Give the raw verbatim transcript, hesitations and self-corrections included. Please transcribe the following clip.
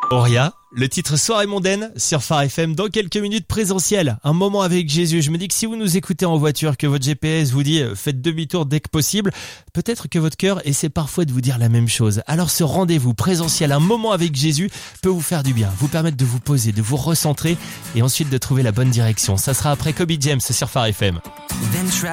Auria, le titre Soirée mondaine sur Phare F M dans quelques minutes présentiel. Un moment avec Jésus. Je me dis que si vous nous écoutez en voiture, que votre G P S vous dit faites demi-tour dès que possible, peut-être que votre cœur essaie parfois de vous dire la même chose. Alors ce rendez-vous présentiel, un moment avec Jésus, peut vous faire du bien, vous permettre de vous poser, de vous recentrer et ensuite de trouver la bonne direction. Ça sera après Kobe James sur Phare F M.